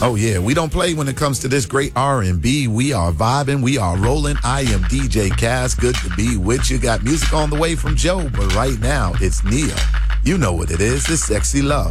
Oh, yeah. We don't play when it comes to this great R&B. We are vibing. We are rolling. I am DJ Cass. Good to be with you. Got music on the way from Joe, but right now it's Nia. You know what it is. It's Sexy Love.